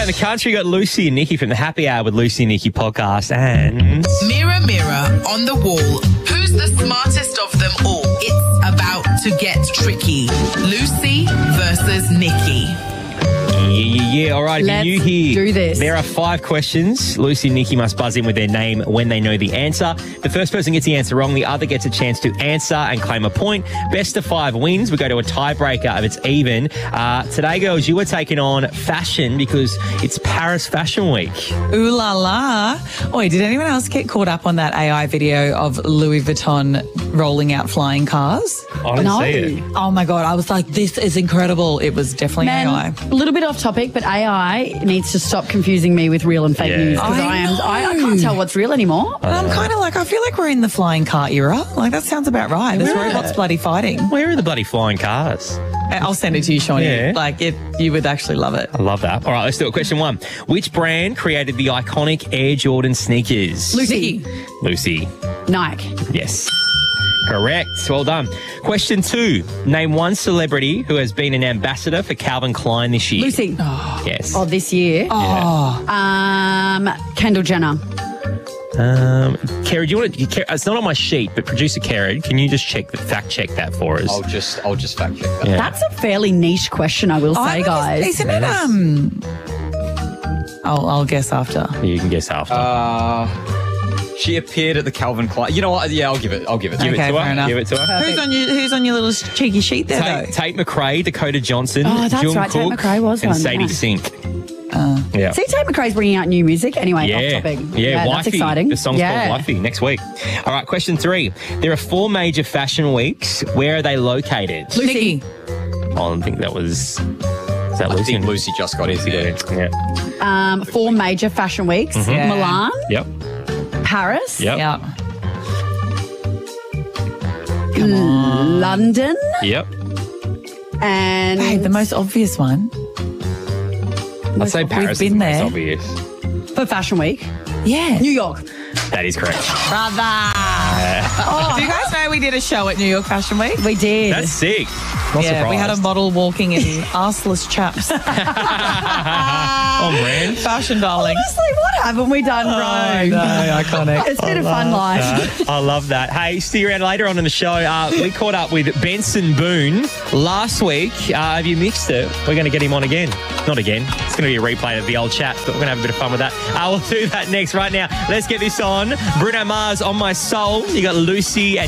around the country, got Lucy and Nikki from the Happy Hour with Lucy and Nikki podcast. And Mirror, mirror on the wall, who's the smartest of them all? It's about to get tricky. Lucy versus Nikki. Yeah. All right, if Let's you're new here, do this. There are 5 questions. Lucy and Nikki must buzz in with their name when they know the answer. The first person gets the answer wrong. The other gets a chance to answer and claim a point. Best of 5 wins. We go to a tiebreaker if it's even. Today, girls, you are taking on fashion because it's Paris Fashion Week. Ooh la la. Oi, did anyone else get caught up on that AI video of Louis Vuitton rolling out flying cars? I didn't see it. Oh my God, I was like, this is incredible. It was definitely AI. Man, a little bit off topic, but AI needs to stop confusing me with real and fake Yeah. news because I can't tell what's real anymore. And I'm kind of like, I feel like we're in the flying car era. Like, that sounds about right. There's robots bloody fighting. Where are the bloody flying cars? I'll send it to you, Shawnee. Yeah. Like, you would actually love it. I love that. All right, let's do it. Question 1. Which brand created the iconic Air Jordan sneakers? Lucy. Lucy. Nike. Yes. Correct. Well done. Question 2. Name one celebrity who has been an ambassador for Calvin Klein this year. Lucy. Yes. Oh, this year. Kendall Jenner. Kerry, do you want to? It's not on my sheet, but producer Kerry, can you just fact check that for us? I'll just fact check that. Yeah. That's a fairly niche question, I will say, guys. Isn't it, I'll guess after. You can guess after. She appeared at the Calvin Klein. You know what? Yeah, I'll give it. Give it Okay, to fair her. enough. Give it to her. Who's on your little cheeky sheet there, though? Tate McRae, Dakota Johnson, Oh, that's Jung right, Tate Cook, McRae was and one, Sadie yeah. Sink. Yeah. See, Tate McRae's bringing out new music. Anyway, off topic. Yeah, that's Wifey. exciting. The song's called Wifey next week. All right, question 3. There are 4 major fashion weeks. Where are they located? Nikki. I think that was... Is that I Lucy? think Lucy just got in there. Yeah. 4 major fashion weeks. Yeah. Milan, Yep. Paris, Yep. Yeah. London, Yep. and Babe, the most obvious one. I'd say Paris been is the there. most obvious. for Fashion Week, Yeah. New York. That is correct. Brother. Do you guys know we did a show at New York Fashion Week? We did. That's sick. Not Yeah, we had a surprised. model walking in arseless chaps. On brand. Fashion darling. Honestly, what haven't we done wrong? No, iconic. It's been a fun life. I love that. Hey, stick around later on in the show. We caught up with Benson Boone last week. Have you mixed it? We're going to get him on again. Not again. It's going to be a replay of the old chat, but we're going to have a bit of fun with that. We'll do that next. Right now, let's get this on. Bruno Mars, On My Soul. You got Lucy and